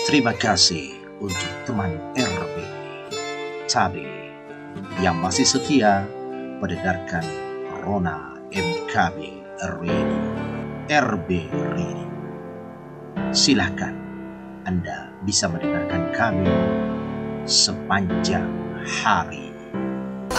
Terima kasih untuk teman RB Tabe yang masih setia mendengarkan Rona MKB Radio, RB Radio. Silahkan Anda bisa mendengarkan kami sepanjang hari.